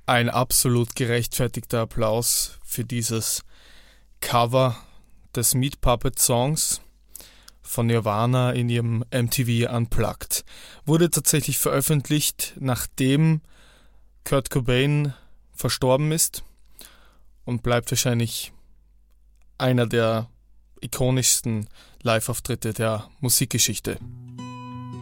Ein absolut gerechtfertigter Applaus für dieses Cover des Meat Puppet Songs von Nirvana in ihrem MTV Unplugged. Wurde tatsächlich veröffentlicht, nachdem Kurt Cobain verstorben ist und bleibt wahrscheinlich einer der ikonischsten Live-Auftritte der Musikgeschichte.